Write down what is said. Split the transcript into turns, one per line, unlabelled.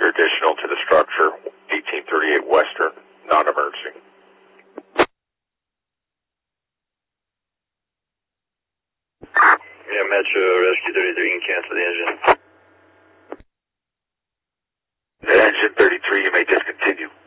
You're additional to the structure, 1838 Western, non-emergency.
Yeah, Metro Rescue 33, you can cancel the engine.
Engine 33, you may discontinue.